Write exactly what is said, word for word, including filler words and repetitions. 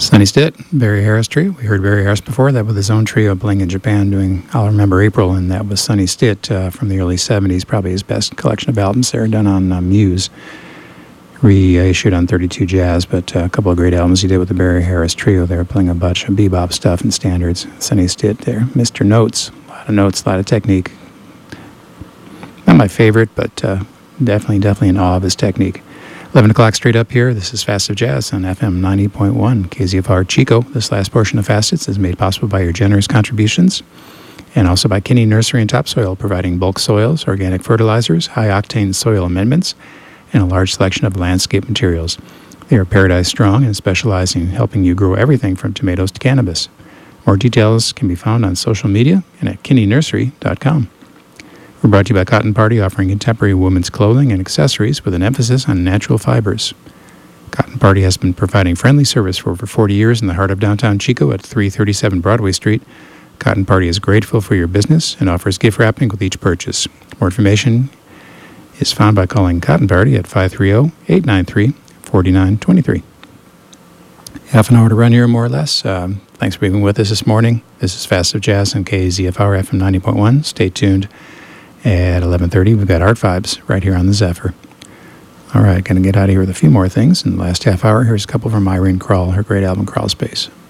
Sonny Stitt, Barry Harris Trio. We heard Barry Harris before that with his own trio playing in Japan doing I'll Remember April, and that was Sonny Stitt uh, from the early seventies, probably his best collection of albums there, done on uh, Muse, reissued on thirty-two Jazz, but uh, a couple of great albums he did with the Barry Harris Trio there, playing a bunch of bebop stuff and standards. Sonny Stitt there. Mister Notes, a lot of notes, a lot of technique. Not my favorite, but uh, definitely, definitely in awe of his technique. eleven o'clock straight up here. This is Fast of Jazz on F M ninety point one, K Z F R Chico. This last portion of Facets is made possible by your generous contributions and also by Kinney Nursery and Topsoil, providing bulk soils, organic fertilizers, high-octane soil amendments, and a large selection of landscape materials. They are Paradise Strong and specialize in helping you grow everything from tomatoes to cannabis. More details can be found on social media and at kinney nursery dot com. We're brought to you by Cotton Party, offering contemporary women's clothing and accessories with an emphasis on natural fibers. Cotton Party has been providing friendly service for over forty years in the heart of downtown Chico at three thirty-seven Broadway Street. Cotton Party is grateful for your business and offers gift wrapping with each purchase. More information is found by calling Cotton Party at five three zero, eight nine three, four nine two three. Half an hour to run here, more or less. Um, thanks for being with us this morning. This is Fast of Jazz on K Z F R F M ninety point one. Stay tuned. At eleven thirty, we've got Art Vibes right here on the Zephyr. All right, going to get out of here with a few more things. In the last half hour, here's a couple from Irene Krall, her great album, Crawl Space.